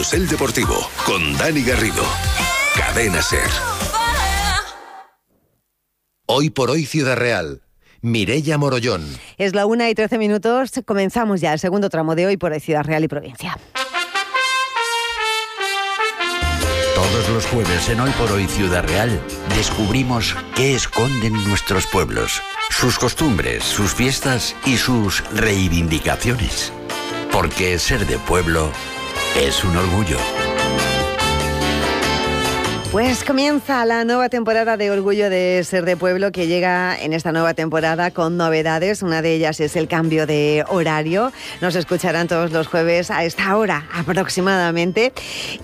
Carrusel Deportivo con Dani Garrido. Cadena SER. Hoy por hoy Ciudad Real. Mireia Morollón. Es la 1:13. Comenzamos ya el segundo tramo de Hoy por hoy Ciudad Real y Provincia. Todos los jueves en Hoy por hoy Ciudad Real descubrimos qué esconden nuestros pueblos, sus costumbres, sus fiestas y sus reivindicaciones. Porque ser de pueblo es un orgullo. Pues comienza la nueva temporada de Orgullo de Ser de Pueblo, que llega en esta nueva temporada con novedades. Una de ellas es el cambio de horario. Nos escucharán todos los jueves a esta hora aproximadamente.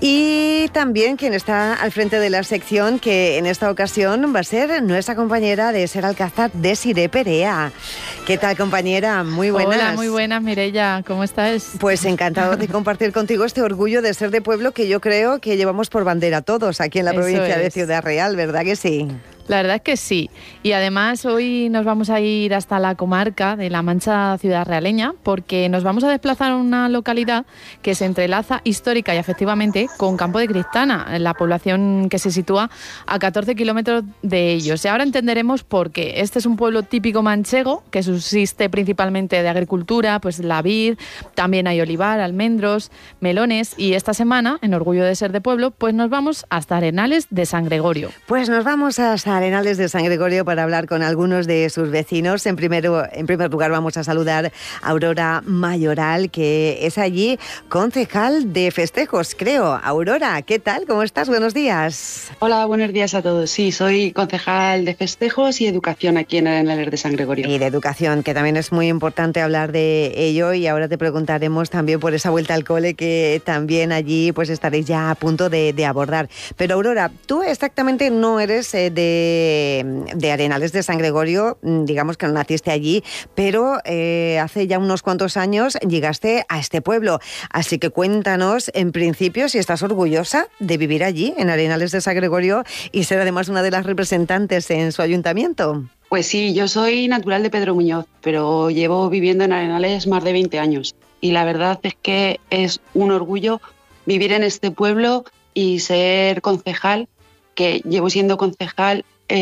Y también quien está al frente de la sección, que en esta ocasión va a ser nuestra compañera de Ser Alcázar, Desiree Perea. ¿Qué tal, compañera? Muy buenas. Hola, muy buenas, Mireia. ¿Cómo estás? Pues encantado de compartir contigo este Orgullo de Ser de Pueblo que yo creo que llevamos por bandera todos aquí en la provincia de Ciudad Real, ¿verdad que sí? La verdad es que sí. Y además hoy nos vamos a ir hasta la comarca de La Mancha Ciudad Realeña, porque nos vamos a desplazar a una localidad que se entrelaza histórica y afectivamente con Campo de Cristana, la población que se sitúa a 14 kilómetros de ellos. Y ahora entenderemos por qué. Este es un pueblo típico manchego que subsiste principalmente de agricultura, pues la vid, también hay olivar, almendros, melones. Y esta semana, en Orgullo de Ser de Pueblo, pues nos vamos hasta Arenales de San Gregorio. Pues nos vamos hasta Arenales de San Gregorio para hablar con algunos de sus vecinos. En primer lugar vamos a saludar a Aurora Mayoral, que es allí concejal de festejos, creo. Aurora, ¿qué tal? ¿Cómo estás? Buenos días. Hola, buenos días a todos. Sí, soy concejal de festejos y educación aquí en Arenales de San Gregorio. Y de educación, que también es muy importante hablar de ello, y ahora te preguntaremos también por esa vuelta al cole que también allí pues estaréis ya a punto de abordar. Pero Aurora, tú exactamente no eres de Arenales de San Gregorio, digamos que no naciste allí, pero hace ya unos cuantos años llegaste a este pueblo. Así que cuéntanos, en principio, si estás orgullosa de vivir allí, en Arenales de San Gregorio, y ser además una de las representantes en su ayuntamiento. Pues sí, yo soy natural de Pedro Muñoz, pero llevo viviendo en Arenales más de 20 años. Y la verdad es que es un orgullo vivir en este pueblo y ser concejal, que llevo siendo concejal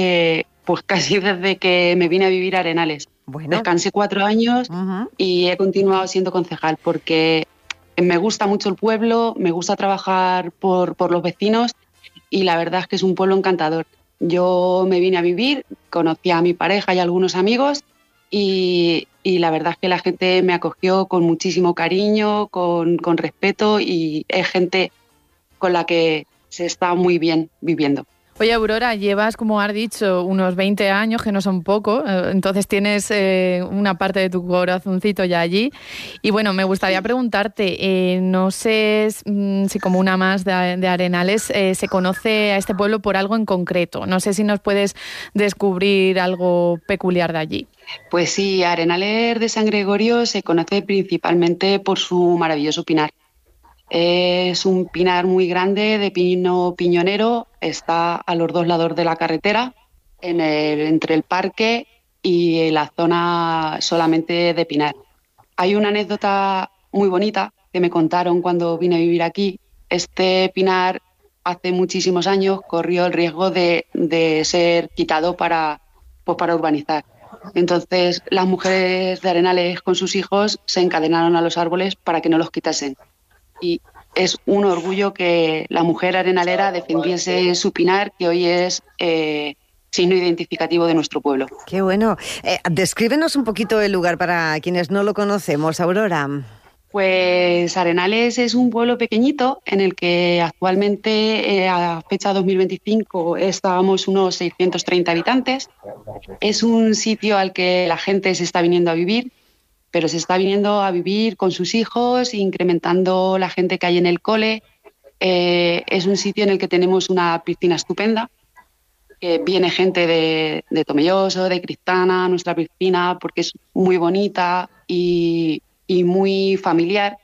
pues casi desde que me vine a vivir a Arenales. Bueno. Descansé 4 años y he continuado siendo concejal porque me gusta mucho el pueblo, me gusta trabajar por los vecinos y la verdad es que es un pueblo encantador. Yo me vine a vivir, conocí a mi pareja y a algunos amigos y la verdad es que la gente me acogió con muchísimo cariño, con respeto, y es gente con la que se está muy bien viviendo. Oye, Aurora, llevas, como has dicho, unos 20 años, que no son poco, entonces tienes una parte de tu corazoncito ya allí. Y bueno, me gustaría preguntarte, no sé si como una más de Arenales se conoce a este pueblo por algo en concreto. No sé si nos puedes descubrir algo peculiar de allí. Pues sí, Arenales de San Gregorio se conoce principalmente por su maravilloso pinar. Es un pinar muy grande de pino piñonero, está a los dos lados de la carretera, entre el parque y la zona solamente de pinar. Hay una anécdota muy bonita que me contaron cuando vine a vivir aquí. Este pinar hace muchísimos años corrió el riesgo de ser quitado para urbanizar. Entonces las mujeres de Arenales con sus hijos se encadenaron a los árboles para que no los quitasen. Y es un orgullo que la mujer arenalera defendiese su pinar, que hoy es signo identificativo de nuestro pueblo. Qué bueno. Descríbenos un poquito el lugar para quienes no lo conocemos, Aurora. Pues Arenales es un pueblo pequeñito en el que actualmente, a fecha 2025, estábamos unos 630 habitantes. Es un sitio al que la gente se está viniendo a vivir, pero se está viniendo a vivir con sus hijos, incrementando la gente que hay en el cole. Es un sitio en el que tenemos una piscina estupenda, que viene gente de Tomelloso, de Cristana, a nuestra piscina, porque es muy bonita y muy familiar.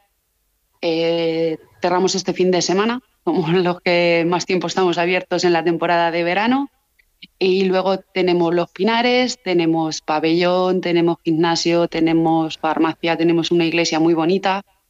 Cerramos este fin de semana, como los que más tiempo estamos abiertos en la temporada de verano. Y luego tenemos los pinares, tenemos pabellón, tenemos gimnasio, tenemos farmacia, tenemos una iglesia muy bonita.